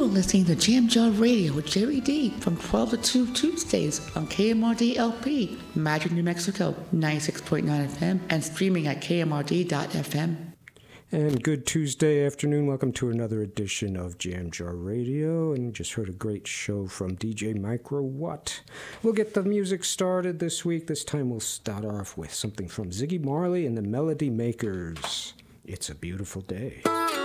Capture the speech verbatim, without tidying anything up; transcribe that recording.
are listening to Jam Jar Radio with Jerry D from twelve to two Tuesdays on K M R D L P, Madrid, New Mexico, ninety-six point nine F M, and streaming at K M R D dot F M. And good Tuesday afternoon. Welcome to another edition of Jam Jar Radio. And just heard a great show from D J Microwatt. We'll get the music started this week. This time we'll start off with something from Ziggy Marley and the Melody Makers. It's a Beautiful Day.